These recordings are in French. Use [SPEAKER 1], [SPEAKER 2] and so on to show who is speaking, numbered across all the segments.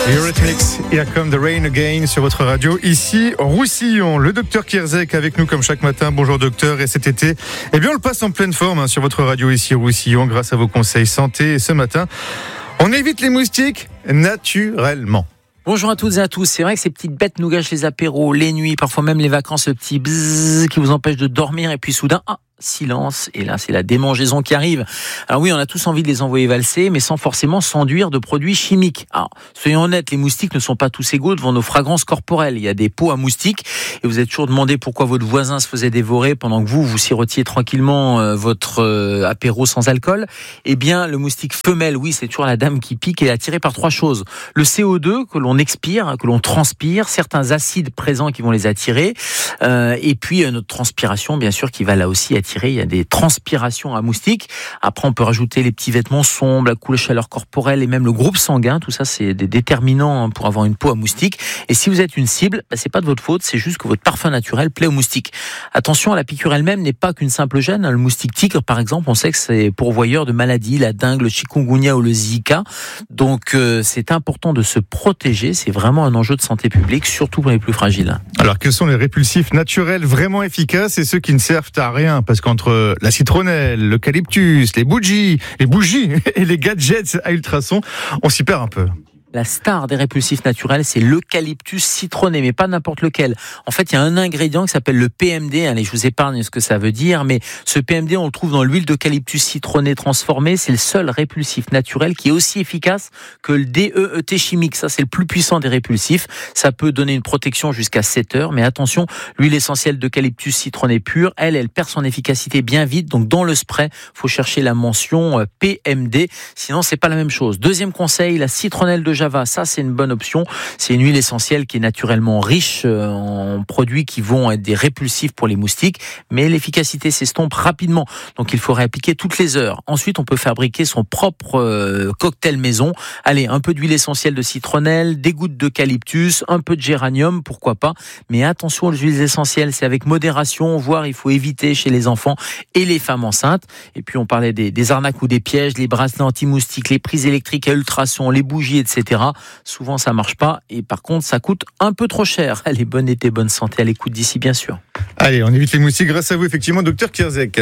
[SPEAKER 1] Eurythmics, Here Come the Rain Again sur votre radio, ici Roussillon. Le docteur Kierzek avec nous comme chaque matin. Bonjour docteur, et cet été, on le passe en pleine forme sur votre radio ici Roussillon grâce à vos conseils santé. Et ce matin, on évite les moustiques naturellement.
[SPEAKER 2] Bonjour à toutes et à tous. C'est vrai que ces petites bêtes nous gâchent les apéros, les nuits, parfois même les vacances, le petit bzzz qui vous empêche de dormir et puis soudain, silence, et là c'est la démangeaison qui arrive. Alors oui, on a tous envie de les envoyer valser, mais sans forcément s'enduire de produits chimiques. Alors, soyons honnêtes, les moustiques ne sont pas tous égaux devant nos fragrances corporelles. Il y a des pots à moustiques, et vous êtes toujours demandé pourquoi votre voisin se faisait dévorer pendant que vous sirotiez tranquillement votre apéro sans alcool. Eh bien, le moustique femelle, oui, c'est toujours la dame qui pique et est attirée par trois choses. Le CO2 que l'on expire, que l'on transpire, certains acides présents qui vont les attirer, et puis notre transpiration, bien sûr, qui va là aussi attirer. Il y a des transpirations à moustiques. Après, on peut rajouter les petits vêtements sombres, la couleur chaleur corporelle et même le groupe sanguin. Tout ça, c'est des déterminants pour avoir une peau à moustiques. Et si vous êtes une cible, c'est pas de votre faute, c'est juste que votre parfum naturel plaît aux moustiques. Attention, la piqûre elle-même n'est pas qu'une simple gêne. Le moustique tigre, par exemple, on sait que c'est pourvoyeur de maladies, la dengue, le chikungunya ou le Zika. Donc, c'est important de se protéger. C'est vraiment un enjeu de santé publique, surtout pour les plus fragiles.
[SPEAKER 1] Alors, quels sont les répulsifs naturels vraiment efficaces et ceux qui ne servent à rien? Parce qu'entre la citronnelle, l'eucalyptus, les bougies et les gadgets à ultrasons, on s'y perd un peu.
[SPEAKER 2] La star des répulsifs naturels, c'est l'eucalyptus citronné, mais pas n'importe lequel. En fait, il y a un ingrédient qui s'appelle le PMD. Allez, je vous épargne ce que ça veut dire, mais ce PMD, on le trouve dans l'huile d'eucalyptus citronné transformée. C'est le seul répulsif naturel qui est aussi efficace que le DEET chimique. Ça, c'est le plus puissant des répulsifs. Ça peut donner une protection jusqu'à 7 heures, mais attention, l'huile essentielle d'eucalyptus citronné pure, elle perd son efficacité bien vite. Donc, dans le spray, faut chercher la mention PMD. Sinon, c'est pas la même chose. Deuxième conseil, la citronnelle de Java, ça c'est une bonne option. C'est une huile essentielle qui est naturellement riche en produits qui vont être des répulsifs pour les moustiques, mais l'efficacité s'estompe rapidement. Donc il faut réappliquer toutes les heures. Ensuite, on peut fabriquer son propre cocktail maison. Allez, un peu d'huile essentielle de citronnelle, des gouttes d'eucalyptus, un peu de géranium, pourquoi pas. Mais attention aux huiles essentielles, c'est avec modération, voire il faut éviter chez les enfants et les femmes enceintes. Et puis on parlait des arnaques ou des pièges, les bracelets anti-moustiques, les prises électriques à ultrasons, les bougies, etc. Souvent ça marche pas et par contre ça coûte un peu trop cher. Allez, bon été, bonne santé à l'écoute d'ici bien sûr.
[SPEAKER 1] Allez, on évite les moustiques grâce à vous effectivement, docteur Kierzek.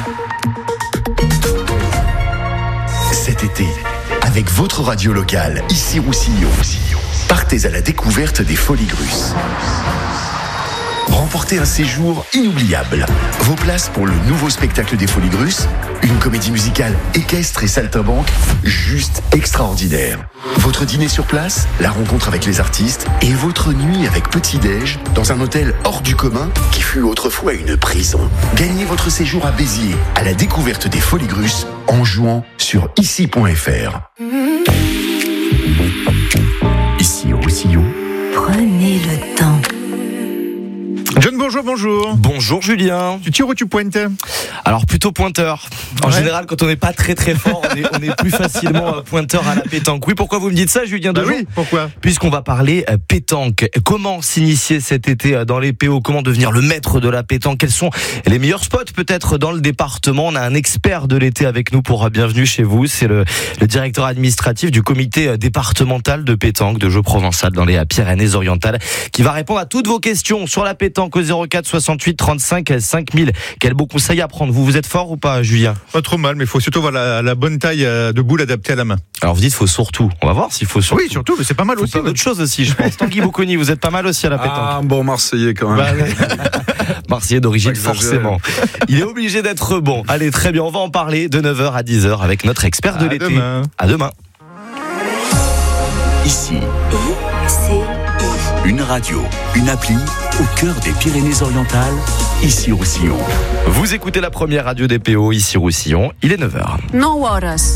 [SPEAKER 3] Cet été, avec votre radio locale, ici Roussillon, partez à la découverte des Folies Grusses. Remportez un séjour inoubliable. Vos places pour le nouveau spectacle des Folies Grusses, une comédie musicale équestre et saltimbanque juste extraordinaire. Votre dîner sur place, la rencontre avec les artistes et votre nuit avec petit-déj dans un hôtel hors du commun qui fut autrefois une prison. Gagnez votre séjour à Béziers à la découverte des Folies Grusses en jouant sur ici.fr. Ici au Roussillon.
[SPEAKER 4] Prenez le temps.
[SPEAKER 1] John Bourgeois, bonjour.
[SPEAKER 5] Bonjour Julien.
[SPEAKER 1] Tu tires ou tu pointes?
[SPEAKER 5] Alors plutôt pointeur. En général, quand on n'est pas très fort, on est plus facilement pointeur à la pétanque. Oui, pourquoi vous me dites ça, Julien Dejean?
[SPEAKER 1] Oui, pourquoi?
[SPEAKER 5] Puisqu'on va parler pétanque. Comment s'initier cet été dans les PO? Comment devenir le maître de la pétanque? Quels sont les meilleurs spots peut-être dans le département? On a un expert de l'été avec nous pour bienvenue chez vous. C'est le directeur administratif du comité départemental de pétanque de jeux provençal dans les Pyrénées-Orientales qui va répondre à toutes vos questions sur la pétanque au 04 68 35 5000. Quel beau conseil à prendre. Vous êtes fort ou pas, Julien?
[SPEAKER 1] Pas trop mal, mais il faut surtout avoir la bonne taille de boule adaptée à la main.
[SPEAKER 5] Alors vous dites faut surtout. On va voir s'il faut surtout.
[SPEAKER 1] Oui, surtout, mais c'est pas mal
[SPEAKER 5] faut
[SPEAKER 1] aussi.
[SPEAKER 5] Pas d'autres choses aussi, je pense. Tanguy Bocconi, vous êtes pas mal aussi à la pétanque.
[SPEAKER 6] Ah bon, Marseillais quand même.
[SPEAKER 5] Marseillais d'origine forcément. Il est obligé d'être bon. Allez, très bien, on va en parler de 9h à 10h avec notre expert de l'été.
[SPEAKER 1] Demain.
[SPEAKER 5] À demain.
[SPEAKER 3] Ici, une radio, une appli au cœur des Pyrénées-Orientales, ici Roussillon.
[SPEAKER 5] Vous écoutez la première radio des PO, ici Roussillon, il est 9h.
[SPEAKER 4] 9 horas.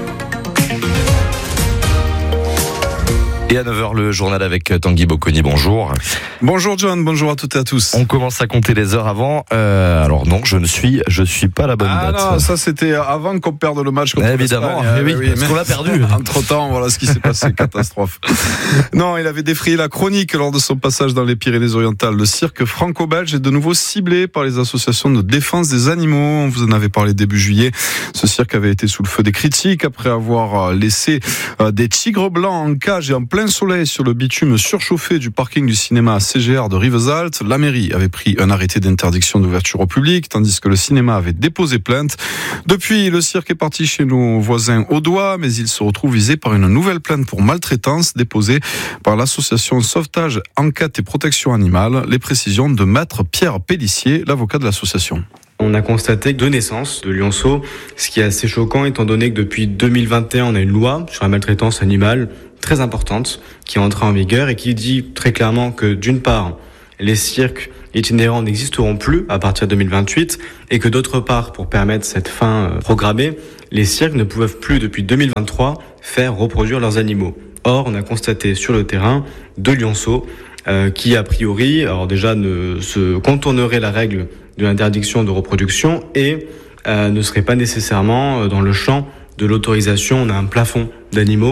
[SPEAKER 5] Et à 9h, le journal avec Tanguy Bocconi, bonjour.
[SPEAKER 6] Bonjour John, bonjour à toutes et à tous.
[SPEAKER 5] On commence à compter les heures avant. Alors non, je suis pas la bonne date.
[SPEAKER 6] Ah non, ça c'était avant qu'on perde le match contre
[SPEAKER 5] évidemment,
[SPEAKER 6] l'Espagne.
[SPEAKER 5] parce qu'on l'a perdu.
[SPEAKER 6] Entre-temps, voilà ce qui s'est passé, catastrophe. Non, il avait défrayé la chronique lors de son passage dans les Pyrénées-Orientales. Le cirque franco-belge est de nouveau ciblé par les associations de défense des animaux. On vous en avait parlé début juillet. Ce cirque avait été sous le feu des critiques après avoir laissé des tigres blancs en cage et en pleine plein soleil sur le bitume surchauffé du parking du cinéma CGR de Rivesaltes. La mairie avait pris un arrêté d'interdiction d'ouverture au public, tandis que le cinéma avait déposé plainte. Depuis, le cirque est parti chez nos voisins audois, mais il se retrouve visé par une nouvelle plainte pour maltraitance déposée par l'association Sauvetage, Enquête et Protection Animale. Les précisions de maître Pierre Pellissier, l'avocat de l'association.
[SPEAKER 7] On a constaté 2 naissances de lionceaux, ce qui est assez choquant étant donné que depuis 2021, on a une loi sur la maltraitance animale très importante qui est entrée en vigueur et qui dit très clairement que d'une part, les cirques itinérants n'existeront plus à partir de 2028 et que d'autre part, pour permettre cette fin programmée, les cirques ne peuvent plus depuis 2023 faire reproduire leurs animaux. Or, on a constaté sur le terrain 2 lionceaux qui a priori, alors déjà ne se contourneraient la règle de l'interdiction de reproduction et ne serait pas nécessairement dans le champ de l'autorisation. On a un plafond d'animaux.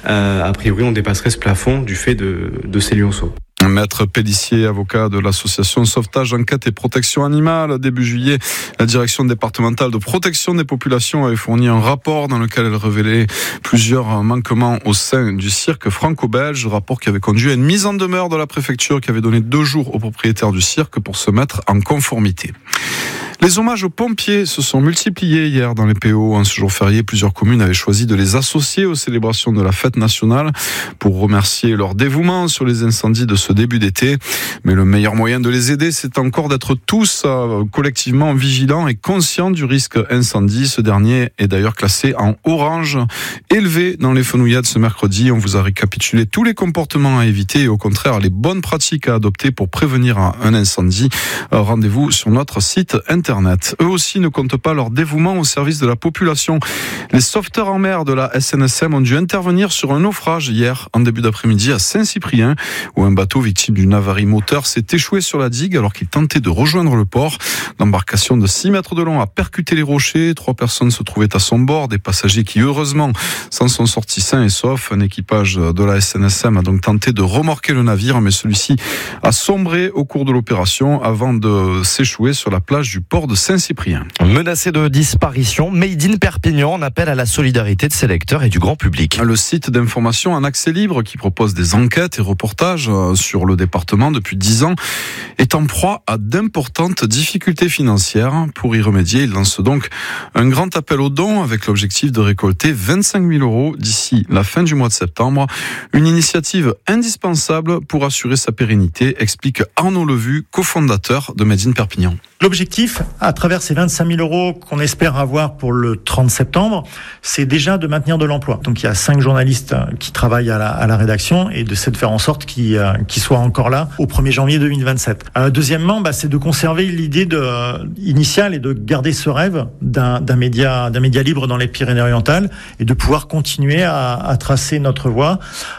[SPEAKER 7] A priori, on dépasserait ce plafond du fait de ces lionceaux.
[SPEAKER 6] Maître Pellissier, avocat de l'association Sauvetage, Enquête et Protection Animale. Début juillet, la direction départementale de protection des populations avait fourni un rapport dans lequel elle révélait plusieurs manquements au sein du cirque franco-belge. Rapport qui avait conduit à une mise en demeure de la préfecture qui avait donné 2 jours aux propriétaires du cirque pour se mettre en conformité. Les hommages aux pompiers se sont multipliés hier dans les PO. En ce jour férié, plusieurs communes avaient choisi de les associer aux célébrations de la fête nationale pour remercier leur dévouement sur les incendies de ce début d'été. Mais le meilleur moyen de les aider, c'est encore d'être tous collectivement vigilants et conscients du risque incendie. Ce dernier est d'ailleurs classé en orange. Élevé dans les fenouillades ce mercredi, on vous a récapitulé tous les comportements à éviter et au contraire les bonnes pratiques à adopter pour prévenir un incendie. Rendez-vous sur notre site internet. Eux aussi ne comptent pas leur dévouement au service de la population. Les sauveteurs en mer de la SNSM ont dû intervenir sur un naufrage hier en début d'après-midi à Saint-Cyprien où un bateau victime d'une avarie moteur s'est échoué sur la digue alors qu'il tentait de rejoindre le port. L'embarcation de 6 mètres de long a percuté les rochers. 3 personnes se trouvaient à son bord, des passagers qui heureusement s'en sont sortis sains et saufs. Un équipage de la SNSM a donc tenté de remorquer le navire, mais celui-ci a sombré au cours de l'opération avant de s'échouer sur la plage du port de Saint-Cyprien.
[SPEAKER 5] Menacé de disparition, Made in Perpignan en appelle à la solidarité de ses lecteurs et du grand public.
[SPEAKER 6] Le site d'information en accès libre qui propose des enquêtes et reportages sur le département depuis 10 ans est en proie à d'importantes difficultés financières. Pour y remédier, il lance donc un grand appel aux dons avec l'objectif de récolter 25 000 € d'ici la fin du mois de septembre. Une initiative indispensable pour assurer sa pérennité, explique Arnaud Levu, cofondateur de Made in Perpignan.
[SPEAKER 8] L'objectif, à travers ces 25 000 € qu'on espère avoir pour le 30 septembre, c'est déjà de maintenir de l'emploi. Donc il y a 5 journalistes qui travaillent à la rédaction et de faire en sorte qu'ils soient encore là au 1er janvier 2027. Deuxièmement, c'est de conserver l'idée initiale et de garder ce rêve d'un média libre dans les Pyrénées-Orientales et de pouvoir continuer à tracer notre voie,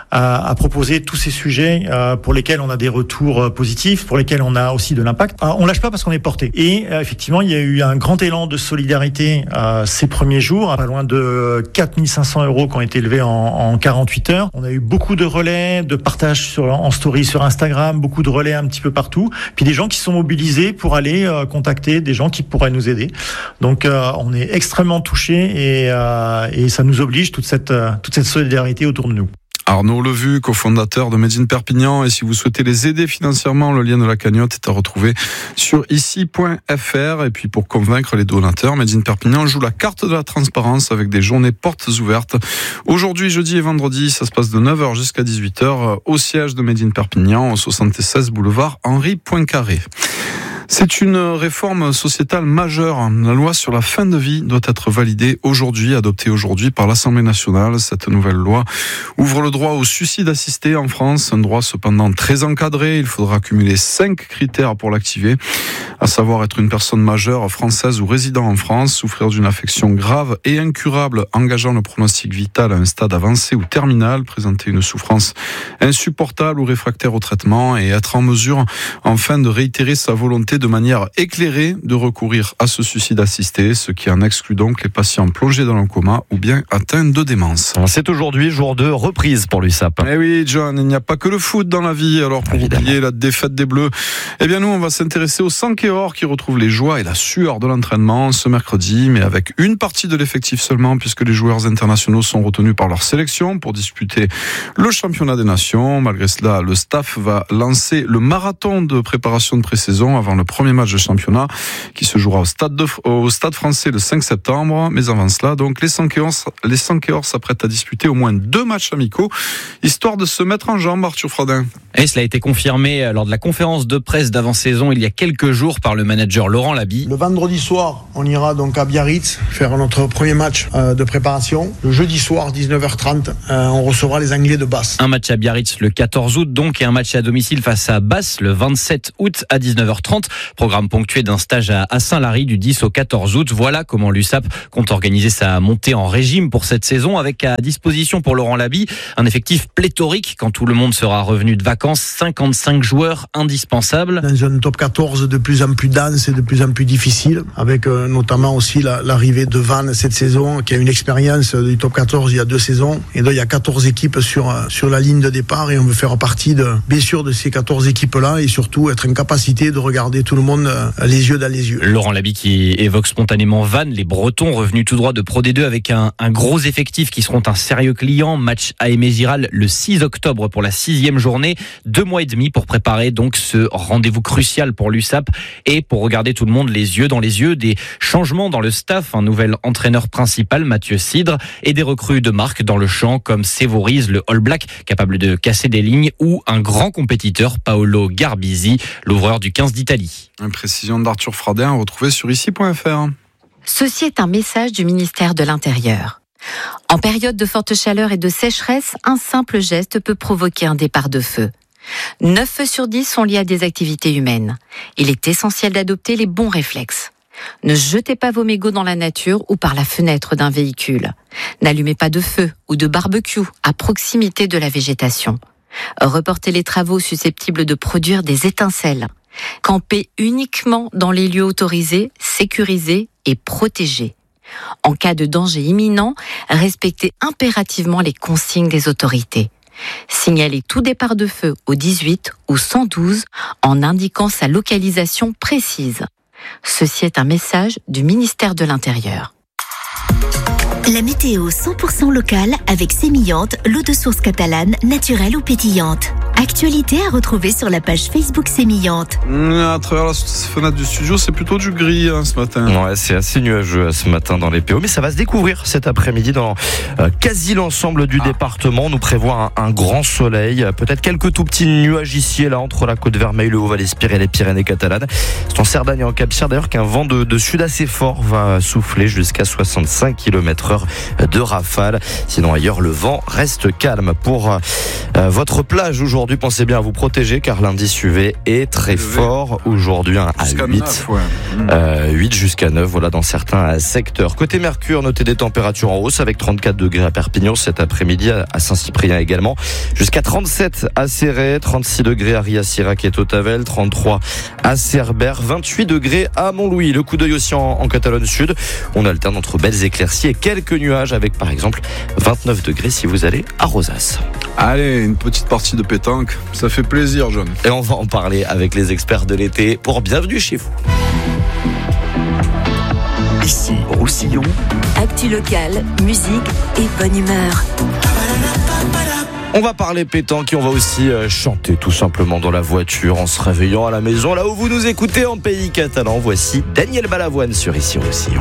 [SPEAKER 8] à proposer tous ces sujets pour lesquels on a des retours positifs, pour lesquels on a aussi de l'impact. On lâche pas parce qu'on est porté. Et effectivement, il y a eu un grand élan de solidarité ces premiers jours, pas loin de 4 500 € qui ont été élevés en 48 heures. On a eu beaucoup de relais, de partages en story sur Instagram, beaucoup de relais un petit peu partout. Puis des gens qui sont mobilisés pour aller contacter des gens qui pourraient nous aider. Donc on est extrêmement touchés et ça nous oblige toute cette solidarité autour de nous.
[SPEAKER 6] Arnaud Levu, cofondateur de Made in Perpignan. Et si vous souhaitez les aider financièrement, le lien de la cagnotte est à retrouver sur ici.fr. Et puis pour convaincre les donateurs, Made in Perpignan joue la carte de la transparence avec des journées portes ouvertes. Aujourd'hui, jeudi et vendredi, ça se passe de 9h jusqu'à 18h au siège de Made in Perpignan, au 76 boulevard Henri Poincaré. C'est une réforme sociétale majeure. La loi sur la fin de vie doit être validée aujourd'hui, adoptée aujourd'hui par l'Assemblée nationale. Cette nouvelle loi ouvre le droit au suicide assisté en France, un droit cependant très encadré. Il faudra cumuler 5 critères pour l'activer, à savoir être une personne majeure française ou résidant en France, souffrir d'une affection grave et incurable engageant le pronostic vital à un stade avancé ou terminal, présenter une souffrance insupportable ou réfractaire au traitement et être en mesure enfin de réitérer sa volonté de de manière éclairée de recourir à ce suicide assisté, ce qui en exclut donc les patients plongés dans le coma ou bien atteints de démence.
[SPEAKER 5] C'est aujourd'hui jour de reprise pour l'USAP.
[SPEAKER 6] Eh oui, John, il n'y a pas que le foot dans la vie. Alors pour oublier la défaite des Bleus, eh bien nous on va s'intéresser aux Sankéors qui retrouvent les joies et la sueur de l'entraînement ce mercredi, mais avec une partie de l'effectif seulement, puisque les joueurs internationaux sont retenus par leur sélection pour disputer le championnat des nations. Malgré cela, le staff va lancer le marathon de préparation de pré-saison avant le premier match de championnat qui se jouera au Stade français le 5 septembre. Mais avant cela, donc les Sankéors s'apprêtent à disputer au moins 2 matchs amicaux, histoire de se mettre en jambe, Arthur Frodin.
[SPEAKER 9] Et cela a été confirmé lors de la conférence de presse d'avant-saison il y a quelques jours par le manager Laurent Laby.
[SPEAKER 10] Le vendredi soir, on ira donc à Biarritz faire notre premier match de préparation. Le jeudi soir, 19h30, on recevra les Anglais de Basse.
[SPEAKER 9] Un match à Biarritz le 14 août donc et un match à domicile face à Basse le 27 août à 19h30. Programme ponctué d'un stage à Saint-Lary du 10 au 14 août. Voilà comment l'USAP compte organiser sa montée en régime pour cette saison avec à disposition pour Laurent Laby un effectif pléthorique quand tout le monde sera revenu de vacances. 55 joueurs indispensables.
[SPEAKER 10] Dans un top 14 de plus en plus dense et de plus en plus difficile, avec notamment aussi l'arrivée de Vannes cette saison, qui a une expérience du top 14 il y a 2 saisons. Et donc il y a 14 équipes sur la ligne de départ et on veut faire partie bien sûr de ces 14 équipes-là et surtout être en capacité de regarder tout le monde les yeux dans les yeux.
[SPEAKER 9] Laurent Laby qui évoque spontanément Vannes, les Bretons revenus tout droit de Pro D2 avec un gros effectif qui seront un sérieux client. Match à Aimé-Giral le 6 octobre pour la 6e journée. 2 mois et demi pour préparer donc ce rendez-vous crucial pour l'USAP et pour regarder tout le monde les yeux dans les yeux. Des changements dans le staff, un nouvel entraîneur principal Mathieu Cidre et des recrues de marque dans le champ comme Sévoriz, le All Black capable de casser des lignes, ou un grand compétiteur Paolo Garbisi, l'ouvreur du 15 d'Italie.
[SPEAKER 6] Une précision d'Arthur Frodin retrouvée sur ici.fr.
[SPEAKER 11] Ceci est un message du ministère de l'Intérieur. En période de forte chaleur et de sécheresse, un simple geste peut provoquer un départ de feu. 9 feux sur 10 sont liés à des activités humaines. Il est essentiel d'adopter les bons réflexes. Ne jetez pas vos mégots dans la nature ou par la fenêtre d'un véhicule. N'allumez pas de feu ou de barbecue à proximité de la végétation. Reportez les travaux susceptibles de produire des étincelles. Campez uniquement dans les lieux autorisés, sécurisés et protégés. En cas de danger imminent, respectez impérativement les consignes des autorités. Signalez tout départ de feu au 18 ou 112 en indiquant sa localisation précise. Ceci est un message du ministère de l'Intérieur.
[SPEAKER 12] La météo 100% locale avec Sémillante, l'eau de source catalane, naturelle ou pétillante. Actualité à retrouver sur la page Facebook Sémillante.
[SPEAKER 6] À travers la fenêtre du studio, c'est plutôt du gris ce matin.
[SPEAKER 5] Ouais, c'est assez nuageux ce matin dans les PO, mais ça va se découvrir cet après-midi dans quasi l'ensemble du département. On nous prévoit un grand soleil, peut-être quelques tout petits nuages ici et là entre la Côte Vermeille, le Haut-Val-Espire et les Pyrénées catalanes. C'est en Cerdagne et en Cap-Sire d'ailleurs qu'un vent de sud assez fort va souffler jusqu'à 65 km/h de rafale. Sinon ailleurs, le vent reste calme. Pour votre plage aujourd'hui, pensez bien à vous protéger car l'indice UV est très fort aujourd'hui à 8. 8 jusqu'à 9, voilà, dans certains secteurs. Côté Mercure, notez des températures en hausse avec 34 degrés à Perpignan cet après-midi, à Saint-Cyprien également. Jusqu'à 37 à Céret, 36 degrés à Ria-Sirac et Tautavel, 33 à Cerbère, 28 degrés à Montlouis. Le coup d'œil aussi en Catalogne Sud. On alterne entre belles éclaircies et quelques nuages avec par exemple 29 degrés si vous allez à Rosas.
[SPEAKER 6] Allez, une petite partie de pétanque, ça fait plaisir, John.
[SPEAKER 5] Et on va en parler avec les experts de l'été pour Bienvenue chez vous.
[SPEAKER 3] Ici, Roussillon.
[SPEAKER 4] Actu locale, musique et bonne humeur.
[SPEAKER 5] On va parler pétanque et on va aussi chanter tout simplement dans la voiture en se réveillant à la maison. Là où vous nous écoutez en pays catalan, voici Daniel Balavoine sur Ici Roussillon.